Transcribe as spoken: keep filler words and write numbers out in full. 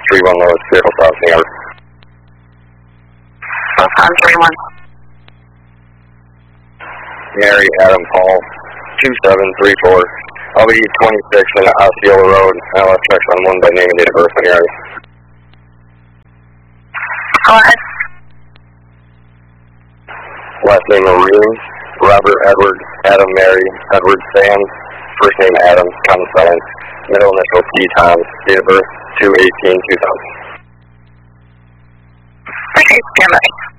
three one Lewis, vehicle stop in the yard. Foxtrot three one. Mary Adam Paul, two seven three four. I'll be twenty-six in Osceola Road. I'll have checks on one by name and date of birth when you're ready. Go ahead. Last name Maroon, Robert Edward, Adam Mary, Edward Sam, first name Adam, common spelling, middle initial T Tom, date of birth two eighteen two thousand. Okay, stand by.